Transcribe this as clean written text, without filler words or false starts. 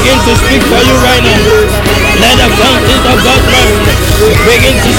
begin to speak for you right now. Let the fountains of God's mercy begin to